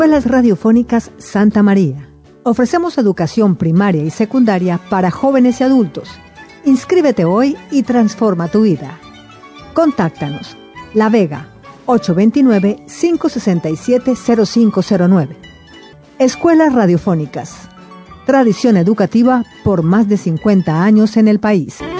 Escuelas Radiofónicas Santa María. Ofrecemos educación primaria y secundaria para jóvenes y adultos. Inscríbete hoy y transforma tu vida. Contáctanos. La Vega, 829-567-0509. Escuelas Radiofónicas. Tradición educativa por más de 50 años en el país.